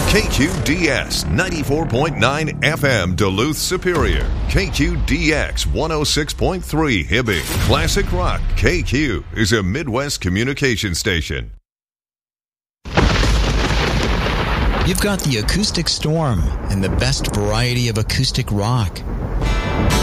KQDS 94.9 FM Duluth Superior. KQDX 106.3 Hibbing. Classic Rock KQ is a Midwest communication station. You've got the Acoustic Storm and the best variety of acoustic rock.